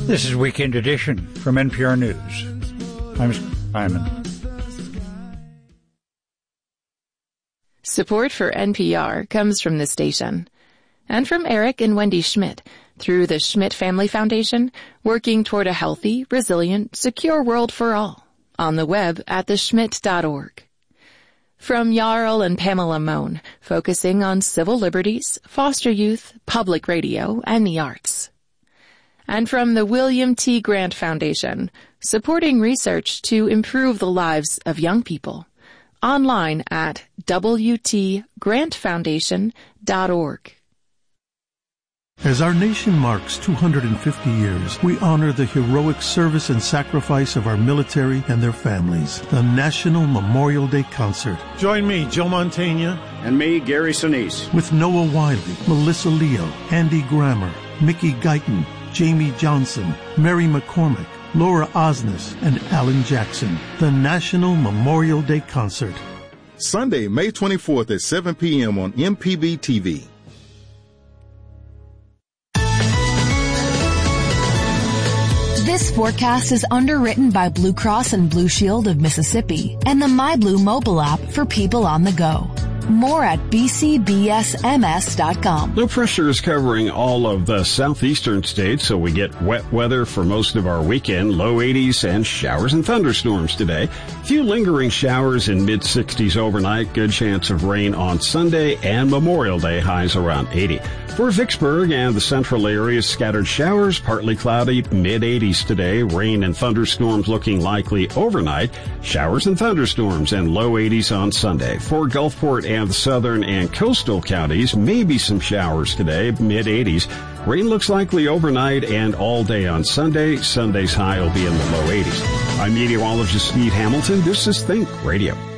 This is Weekend Edition from NPR News. I'm Simon. Support for NPR comes from the station and from Eric and Wendy Schmidt through the Schmidt Family Foundation, working toward a healthy, resilient, secure world for all. On the web at theschmidt.org. From Jarl and Pamela Mohn, focusing on civil liberties, foster youth, public radio, and the arts. And from the William T. Grant Foundation, supporting research to improve the lives of young people. Online at wtgrantfoundation.org. As our nation marks 250 years, we honor the heroic service and sacrifice of our military and their families. The National Memorial Day Concert. Join me, Joe Mantegna. And me, Gary Sinise. With Noah Wiley, Melissa Leo, Andy Grammer, Mickey Guyton, Jamie Johnson, Mary McCormick, Laura Osnes, and Alan Jackson. The National Memorial Day Concert. Sunday, May 24th at 7 p.m. on MPB TV. This forecast is underwritten by Blue Cross and Blue Shield of Mississippi and the MyBlue mobile app for people on the go. More at bcbsms.com. Low pressure is covering all of the southeastern states, so we get wet weather for most of our weekend, low 80s, and showers and thunderstorms today. Few lingering showers in mid-60s overnight, good chance of rain on Sunday, and Memorial Day highs around 80. For Vicksburg and the central areas, scattered showers, partly cloudy, mid-80s today, rain and thunderstorms looking likely overnight, showers and thunderstorms, and low 80s on Sunday. For Gulfport and the southern and coastal counties, maybe some showers today, mid-80s. Rain looks likely overnight and all day on Sunday. Sunday's high will be in the low 80s. I'm meteorologist Steve Hamilton. This is Think Radio.